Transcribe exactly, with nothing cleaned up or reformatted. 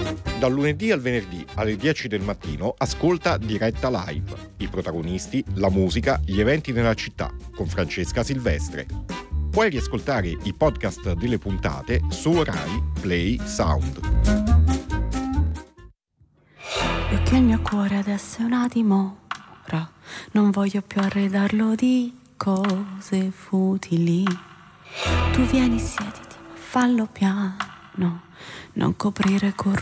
Dal lunedì al venerdì alle dieci del mattino ascolta Diretta Live. I protagonisti, la musica, gli eventi nella città con Francesca Silvestre. Puoi riascoltare i podcast delle puntate su Rai Play Sound. Io che il mio cuore adesso è una dimora, non voglio più arredarlo di cose futili. Tu vieni, siediti, ma fallo piano, non coprire con